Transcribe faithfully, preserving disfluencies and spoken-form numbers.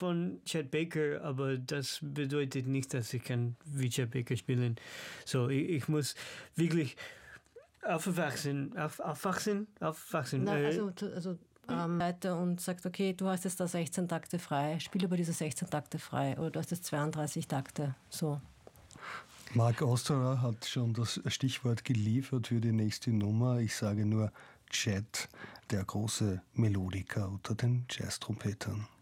von Chet Baker, aber das bedeutet nicht, dass ich kann wie Chet Baker spielen. So, ich, ich muss wirklich aufwachsen, auf, aufwachsen, aufwachsen. Na, also, also ähm, weiter und sagt, okay, du hast jetzt da sechzehn Takte frei, spiel aber diese sechzehn Takte frei oder du hast jetzt zweiunddreißig Takte, so. Mark Osterer hat schon das Stichwort geliefert für die nächste Nummer. Ich sage nur Chet, der große Melodiker unter den Jazz-Trompetern.